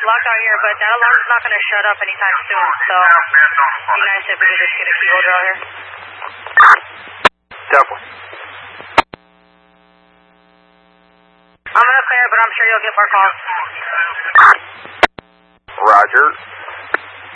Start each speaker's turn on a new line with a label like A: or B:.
A: locked out here, but that alarm's not going to shut up anytime soon, so it'd be nice if we could just get a key holder out here.
B: Definitely.
A: I'm going to clear it, but I'm sure you'll get more calls.
B: Roger.